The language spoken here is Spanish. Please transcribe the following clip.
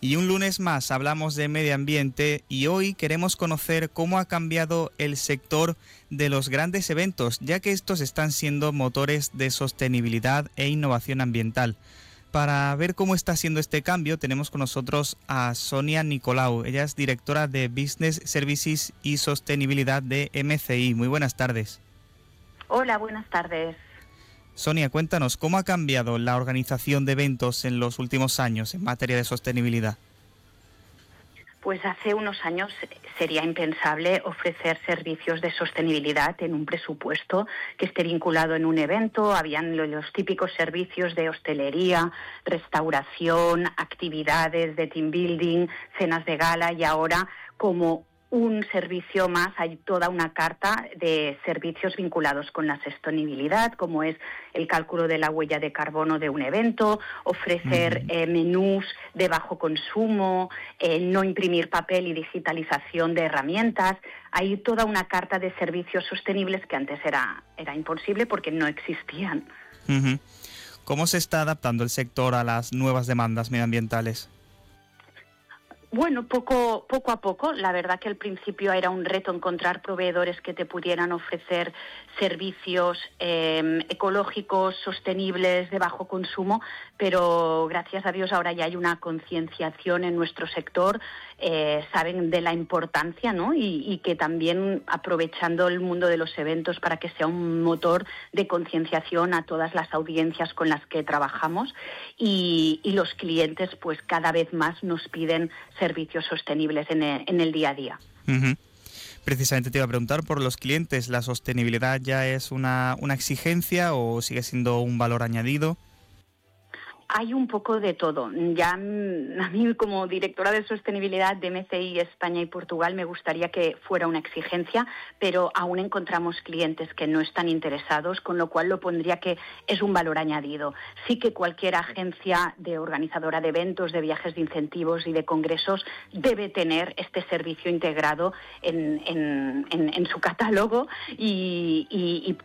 Y un lunes más hablamos de medio ambiente y hoy queremos conocer cómo ha cambiado el sector de los grandes eventos, ya que estos están siendo motores de sostenibilidad e innovación ambiental. Para ver cómo está siendo este cambio, tenemos con nosotros a Sonia Nicolau. Ella es directora de Business Services y Sostenibilidad de MCI. Muy buenas tardes. Hola, buenas tardes. Sonia, cuéntanos, ¿cómo ha cambiado la organización de eventos en los últimos años en materia de sostenibilidad? Pues hace unos años sería impensable ofrecer servicios de sostenibilidad en un presupuesto que esté vinculado en un evento. Habían los típicos servicios de hostelería, restauración, actividades de team building, cenas de gala, y ahora, como un servicio más, hay toda una carta de servicios vinculados con la sostenibilidad, como es el cálculo de la huella de carbono de un evento, ofrecer menús de bajo consumo, no imprimir papel y digitalización de herramientas. Hay toda una carta de servicios sostenibles que antes era imposible porque no existían. ¿Cómo se está adaptando el sector a las nuevas demandas medioambientales? Bueno, poco a poco. La verdad que al principio era un reto encontrar proveedores que te pudieran ofrecer servicios ecológicos, sostenibles, de bajo consumo, pero gracias a Dios ahora ya hay una concienciación en nuestro sector, saben de la importancia, ¿no? Y que también aprovechando el mundo de los eventos para que sea un motor de concienciación a todas las audiencias con las que trabajamos, y los clientes pues cada vez más nos piden servicios sostenibles en el día a día. Precisamente te iba a preguntar por los clientes. ¿La sostenibilidad ya es una exigencia o sigue siendo un valor añadido? Hay un poco de todo. Ya a mí, como directora de sostenibilidad de MCI España y Portugal, me gustaría que fuera una exigencia, pero aún encontramos clientes que no están interesados, con lo cual lo pondría que es un valor añadido. Sí que cualquier agencia de organizadora de eventos, de viajes de incentivos y de congresos debe tener este servicio integrado en su catálogo y